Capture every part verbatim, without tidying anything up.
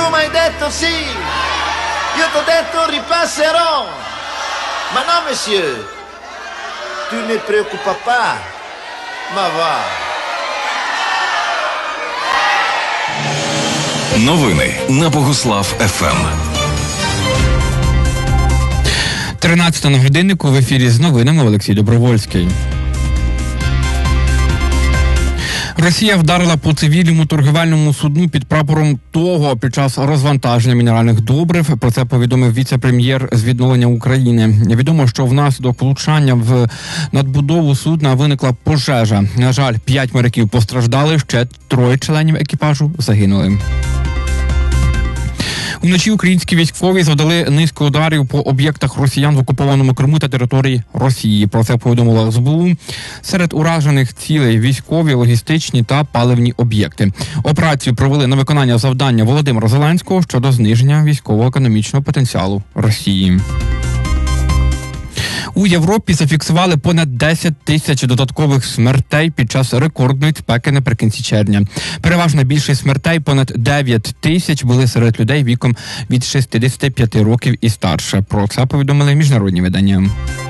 m'hai detto sì, io t'ho detto ripasserò, ma no monsieur, tu ne preoccupa pas, ma va. Новини на Богослав еф ем. тринадцята на годиннику, в ефірі з новинами Олексій Добровольський. Росія вдарила по цивільному торгівельному судну під прапором того під час розвантаження мінеральних добрив. Про це повідомив віце-прем'єр з відновлення України. Відомо, що внаслідок влучання в надбудову судна виникла пожежа. На жаль, п'ять моряків постраждали, ще троє членів екіпажу загинули. Уночі українські військові завдали низку ударів по об'єктах росіян в окупованому Криму та території Росії. Про це повідомила ес бе у. Серед уражених цілей військові, логістичні та паливні об'єкти. Операцію провели на виконання завдання Володимира Зеленського щодо зниження військово-економічного потенціалу Росії. У Європі зафіксували понад десять тисяч додаткових смертей під час рекордної спеки наприкінці червня. Переважна більшість смертей, понад дев'ять тисяч, були серед людей віком від шістдесят п'ять років і старше. Про це повідомили міжнародні видання.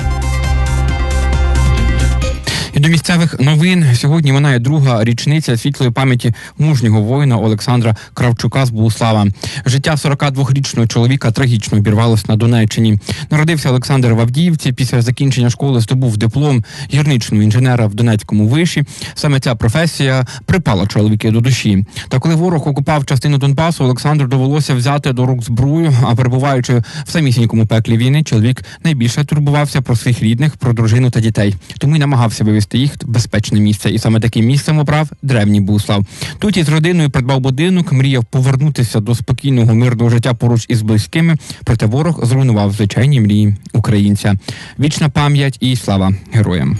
І до місцевих новин. Сьогодні минає друга річниця світлої пам'яті мужнього воїна Олександра Кравчука з Богуслава. Життя сорокадвохрічного чоловіка трагічно обірвалось на Донеччині. Народився Олександр в Авдіївці. Після закінчення школи здобув диплом гірничного інженера в Донецькому виші. Саме ця професія припала чоловіки до душі. Та коли ворог окупав частину Донбасу, Олександру довелося взяти до рук зброю, а перебуваючи в самісінькому пеклі війни, чоловік найбільше турбувався про своїх рідних, про дружину та дітей. Тому й намагався вивести їх в безпечне місце. І саме таким місцем обрав древній Богуслав. Тут із родиною придбав будинок, мріяв повернутися до спокійного, мирного життя поруч із близькими, проте ворог зруйнував звичайні мрії українця. Вічна пам'ять і слава героям.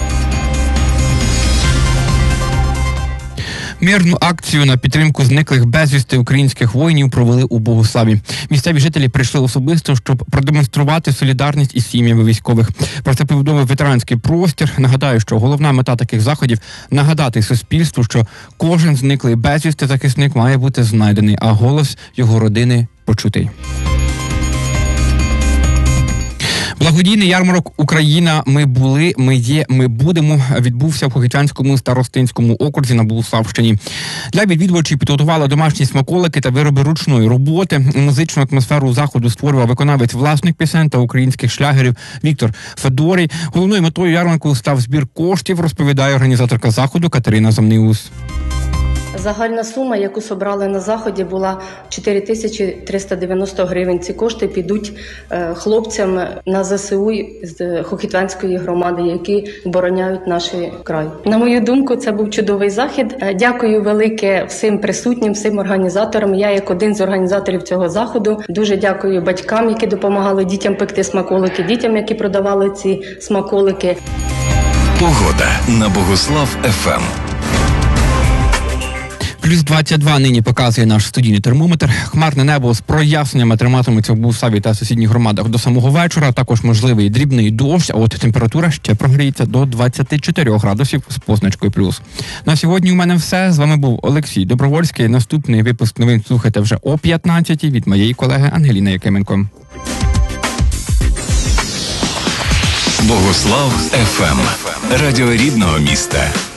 Мирну акцію на підтримку зниклих безвісти українських воїнів провели у Богуславі. Місцеві жителі прийшли особисто, щоб продемонструвати солідарність із сім'ями військових. Про це повідомив ветеранський простір. Нагадаю, що головна мета таких заходів – нагадати суспільству, що кожен зниклий безвісти захисник має бути знайдений, а голос його родини почутий. Благодійний ярмарок «Україна. Ми були, ми є, ми будемо» відбувся в Хохитянському старостинському окрузі на Богуславщині. Для відвідувачів підготували домашні смаколики та вироби ручної роботи. Музичну атмосферу заходу створював виконавець власних пісень та українських шлягерів Віктор Федорій. Головною метою ярмарку став збір коштів, розповідає організаторка заходу Катерина Замниус. Загальна сума, яку зібрали на заході, була чотири тисячі триста дев'яносто гривень. Ці кошти підуть хлопцям на зе се у з Хохитвянської громади, які обороняють наш край. На мою думку, це був чудовий захід. Дякую велике всім присутнім, всім організаторам. Я, як один з організаторів цього заходу, дуже дякую батькам, які допомагали дітям пекти смаколики, дітям, які продавали ці смаколики. Погода на Богослав еф ем. Плюс двадцять два нині показує наш студійний термометр. Хмарне небо з проясненнями триматиметься в Богуславі та сусідніх громадах до самого вечора. Також можливий дрібний дощ, а от температура ще прогріється до двадцяти чотирьох градусів з позначкою плюс. На сьогодні у мене все. З вами був Олексій Добровольський. Наступний випуск новин слухайте вже о п'ятнадцятій від моєї колеги Ангеліни Якименко. Богослав еф ем. Радіо рідного міста.